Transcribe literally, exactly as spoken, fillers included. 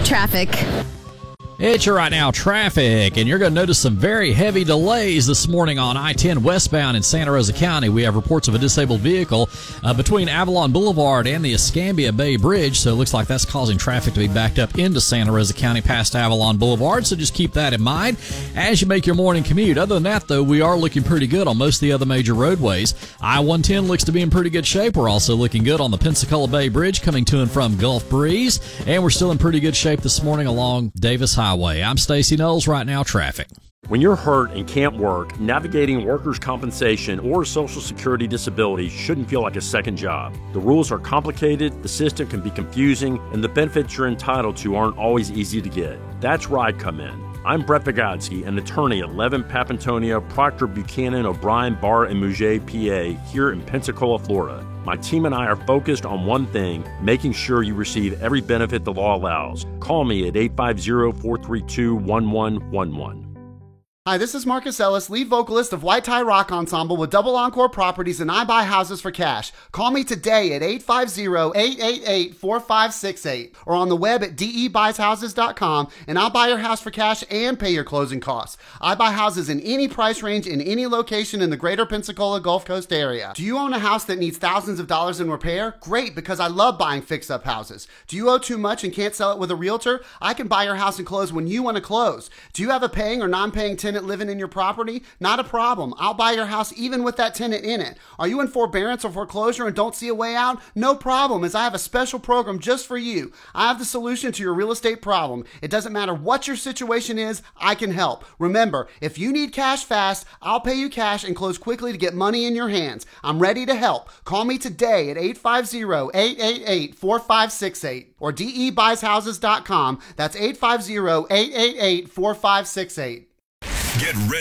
traffic. It's your right now traffic, and you're going to notice some very heavy delays this morning on I ten westbound in Santa Rosa County. We have reports of a disabled vehicle uh, between Avalon Boulevard and the Escambia Bay Bridge, so it looks like that's causing traffic to be backed up into Santa Rosa County past Avalon Boulevard, so just keep that in mind as you make your morning commute. Other than that, though, we are looking pretty good on most of the other major roadways. I one ten looks to be in pretty good shape. We're also looking good on the Pensacola Bay Bridge coming to and from Gulf Breeze, and we're still in pretty good shape this morning along Davis Highway. I'm Stacey Knowles, right now traffic. When you're hurt and can't work, navigating workers' compensation or Social Security disability shouldn't feel like a second job. The rules are complicated, the system can be confusing, and the benefits you're entitled to aren't always easy to get. That's where I come in. I'm Brett Vigodsky, an attorney at Levin, Papantonia, Proctor, Buchanan, O'Brien, Barr, and Mouget, P A, here in Pensacola, Florida. My team and I are focused on one thing, making sure you receive every benefit the law allows. Call me at eight five zero, four three two, one one one one. Hi, this is Marcus Ellis, lead vocalist of White Tie Rock Ensemble with Double Encore Properties, and I buy houses for cash. Call me today at eight five zero, eight eight eight, four five six eight or on the web at d e buys houses dot com, and I'll buy your house for cash and pay your closing costs. I buy houses in any price range in any location in the greater Pensacola Gulf Coast area. Do you own a house that needs thousands of dollars in repair? Great, because I love buying fix-up houses. Do you owe too much and can't sell it with a realtor? I can buy your house and close when you want to close. Do you have a paying or non-paying tenant living in your property? Not a problem. I'll buy your house even with that tenant in it. Are you in forbearance or foreclosure and don't see a way out? No problem, as I have a special program just for you. I have the solution to your real estate problem. It doesn't matter what your situation is, I can help. Remember, if you need cash fast, I'll pay you cash and close quickly to get money in your hands. I'm ready to help. Call me today at eight five zero, eight eight eight, four five six eight or d e buys houses dot com. That's eight five zero, eight eight eight, four five six eight. Get ready.